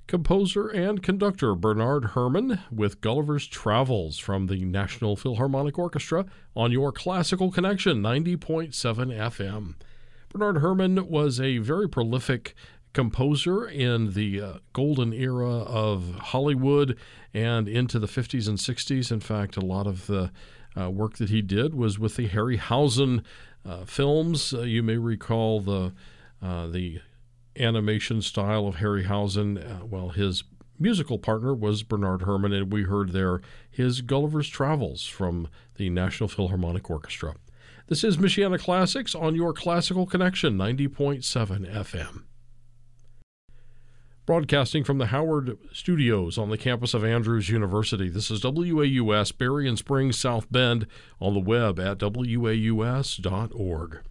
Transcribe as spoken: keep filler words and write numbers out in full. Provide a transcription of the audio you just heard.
Composer and conductor Bernard Herrmann with Gulliver's Travels from the National Philharmonic Orchestra on your Classical Connection ninety point seven F M. Bernard Herrmann was a very prolific composer in the uh, golden era of Hollywood and into the fifties and sixties. In fact, a lot of the uh, work that he did was with the Harryhausen uh, films. Uh, you may recall the uh, the animation style of Harryhausen. Uh, well, his musical partner was Bernard Herrmann, and we heard there his Gulliver's Travels from the National Philharmonic Orchestra. This is Michiana Classics on your Classical Connection ninety point seven F M. Broadcasting from the Howard Studios on the campus of Andrews University, this is W A U S, Berrien Springs, South Bend, on the web at W A U S dot org.